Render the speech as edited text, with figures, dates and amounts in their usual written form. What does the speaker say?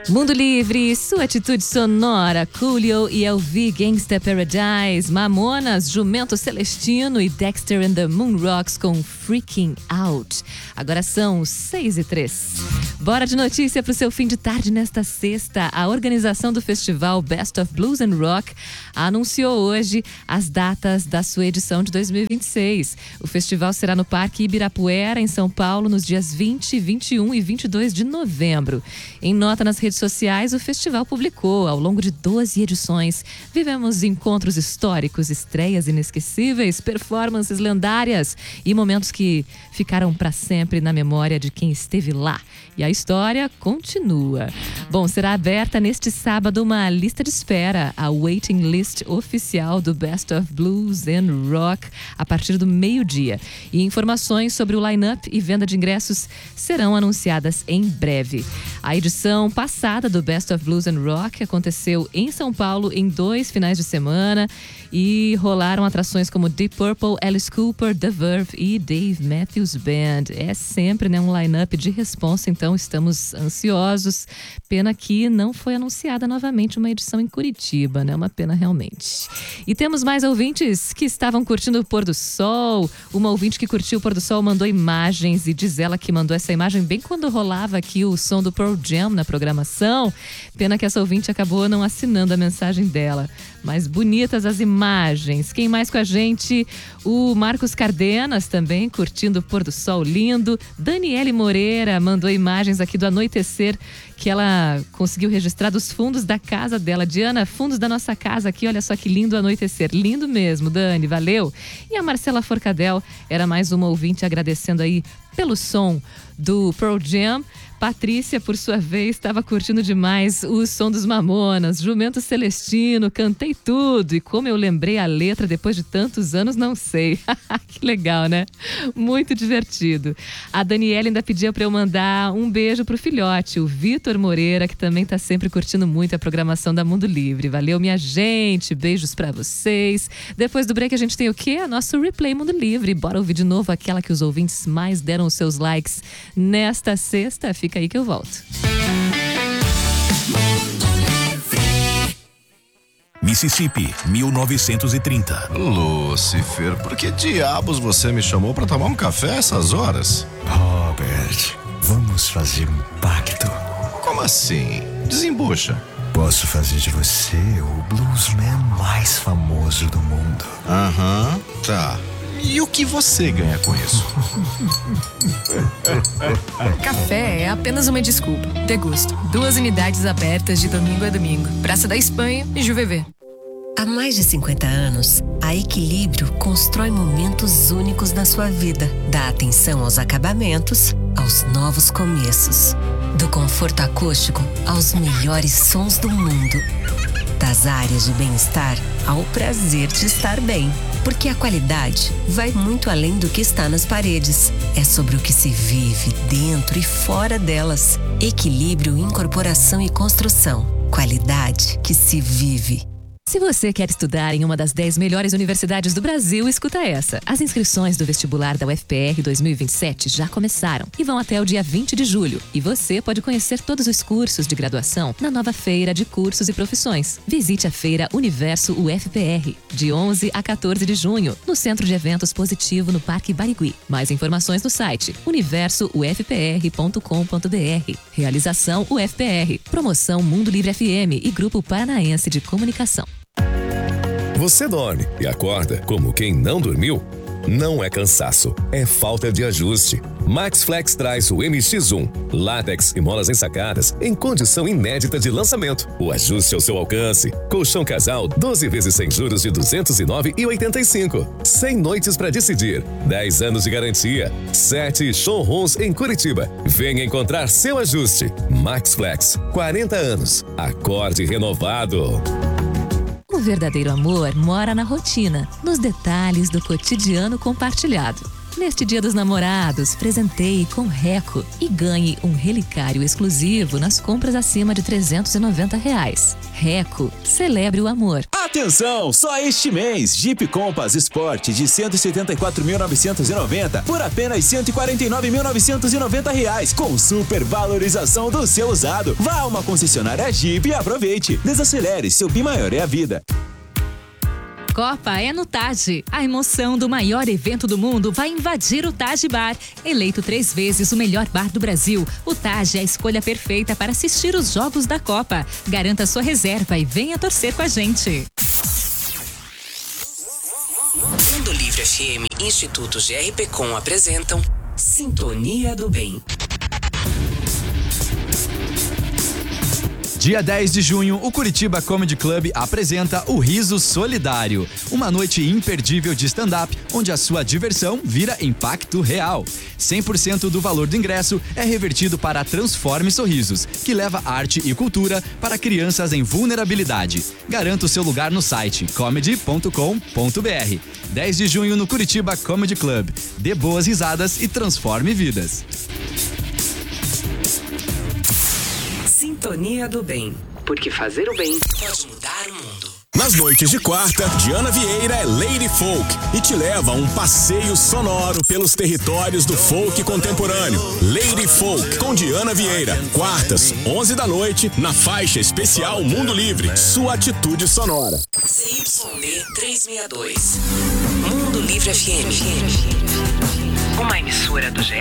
Mundo Livre, sua atitude sonora, Coolio e LV, Gangsta Paradise, Mamonas, Jumento Celestino e Dexter and the Moon Rocks com Freaking Out. Agora são 6h03. Bora de notícia pro seu fim de tarde nesta sexta. A organização do festival Best of Blues and Rock anunciou hoje as datas da sua edição de 2026. O festival será no Parque Ibirapuera, em São Paulo, nos dias 20, 21 e 22 de novembro. Em nota nas redes sociais, o festival publicou, ao longo de 12 edições, vivemos encontros históricos, estreias inesquecíveis, performances lendárias e momentos que ficaram para sempre na memória de quem esteve lá. E a história continua. Bom, será aberta neste sábado uma lista de espera, a waiting list oficial do Best of Blues and Rock, a partir do meio-dia. E informações sobre o line-up e venda de ingressos serão anunciadas em breve. A edição passada do Best of Blues and Rock aconteceu em São Paulo em 2 finais de semana e rolaram atrações como Deep Purple, Alice Cooper, The Verve e Dave Matthews Band. É sempre, né, um line-up de responsa, então estamos ansiosos. Pena que não foi anunciada novamente uma edição em Curitiba, né? Uma pena realmente. E temos mais ouvintes que estavam curtindo o pôr do sol. Uma ouvinte que curtiu o pôr do sol mandou imagens e diz ela que mandou essa imagem bem quando rolava aqui o som do Pearl Jam na programação. Pena que essa ouvinte acabou não assinando a mensagem dela. Mas bonitas as imagens. Quem mais com a gente? O Marcos Cardenas também curtindo o pôr do sol lindo. Daniele Moreira mandou imagens aqui do anoitecer que ela conseguiu registrar dos fundos da casa dela. Diana, fundos da nossa casa aqui, olha só que lindo anoitecer. Lindo mesmo, Dani, valeu. E a Marcela Forcadell era mais uma ouvinte agradecendo aí pelo som do Pearl Jam. Patrícia, por sua vez, estava curtindo demais o som dos Mamonas, Jumento Celestino, cantei tudo. E como eu lembrei a letra depois de tantos anos, não sei. Que legal, né? Muito divertido. A Daniela ainda pedia para eu mandar um beijo pro filhote, o Vitor Moreira, que também tá sempre curtindo muito a programação da Mundo Livre. Valeu, minha gente. Beijos para vocês. Depois do break a gente tem o quê? Nosso Replay Mundo Livre. Bora ouvir de novo aquela que os ouvintes mais deram os seus likes nesta sexta. Fica aí que eu volto. Mississippi, 1930. Lúcifer, por que diabos você me chamou pra tomar um café essas horas? Robert, vamos fazer um pacto. Como assim? Desembucha. Posso fazer de você o bluesman mais famoso do mundo. Aham, tá. E o que você ganha com isso? Café é apenas uma desculpa. Degusto. 2 unidades abertas de domingo a domingo. Praça da Espanha e Juvevê. Há mais de 50 anos, a Equilíbrio constrói momentos únicos na sua vida. Dá atenção aos acabamentos, aos novos começos. Do conforto acústico aos melhores sons do mundo. Das áreas de bem-estar ao prazer de estar bem. Porque a qualidade vai muito além do que está nas paredes. É sobre o que se vive dentro e fora delas. Equilíbrio, incorporação e construção. Qualidade que se vive. Se você quer estudar em uma das 10 melhores universidades do Brasil, escuta essa. As inscrições do vestibular da UFPR 2027 já começaram e vão até o dia 20 de julho. E você pode conhecer todos os cursos de graduação na nova feira de cursos e profissões. Visite a feira Universo UFPR, de 11 a 14 de junho, no Centro de Eventos Positivo, no Parque Barigui. Mais informações no site universoufpr.com.br. Realização UFPR. Promoção Mundo Livre FM e Grupo Paranaense de Comunicação. Você dorme e acorda como quem não dormiu? Não é cansaço, é falta de ajuste. MaxFlex traz o MX1, látex e molas ensacadas em condição inédita de lançamento. O ajuste ao seu alcance. Colchão casal 12 vezes sem juros de R$ 209,85. 100 noites para decidir. 10 anos de garantia. 7 showrooms em Curitiba. Venha encontrar seu ajuste. MaxFlex, 40 anos. Acorde renovado. O verdadeiro amor mora na rotina, nos detalhes do cotidiano compartilhado. Neste Dia dos Namorados, presenteie com Reco e ganhe um relicário exclusivo nas compras acima de R$390. Reco, celebre o amor. Atenção, só este mês, Jeep Compass Sport de R$174.990 por apenas R$149.990, com super valorização do seu usado. Vá a uma concessionária Jeep e aproveite. Desacelere, seu bem maior é a vida. Copa é no Taj. A emoção do maior evento do mundo vai invadir o Taj Bar. Eleito 3 vezes o melhor bar do Brasil, o Taj é a escolha perfeita para assistir os jogos da Copa. Garanta sua reserva e venha torcer com a gente. Mundo Livre FM e Instituto GRPcom apresentam Sintonia do Bem. Dia 10 de junho, o Curitiba Comedy Club apresenta o Riso Solidário, uma noite imperdível de stand-up, onde a sua diversão vira impacto real. 100% do valor do ingresso é revertido para a Transforme Sorrisos, que leva arte e cultura para crianças em vulnerabilidade. Garanta o seu lugar no site comedy.com.br. 10 de junho no Curitiba Comedy Club. Dê boas risadas e transforme vidas. Sintonia do Bem, porque fazer o bem pode mudar o mundo. Nas noites de quarta, Diana Vieira é Lady Folk e te leva a um passeio sonoro pelos territórios do folk contemporâneo. Lady Folk com Diana Vieira, quartas, 11 da noite, na faixa especial Mundo Livre, sua atitude sonora. CYD 362, Mundo Livre FM, uma emissora do